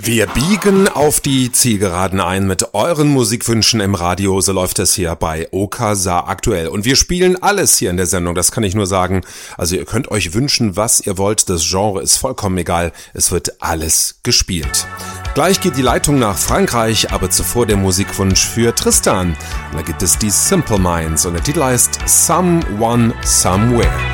Wir biegen auf die Zielgeraden ein mit euren Musikwünschen im Radio. So läuft es hier bei Okasa aktuell. Und wir spielen alles hier in der Sendung, das kann ich nur sagen. Also ihr könnt euch wünschen, was ihr wollt. Das Genre ist vollkommen egal. Es wird alles gespielt. Gleich geht die Leitung nach Frankreich, aber zuvor der Musikwunsch für Tristan. Da gibt es die Simple Minds und der Titel heißt Someone Somewhere.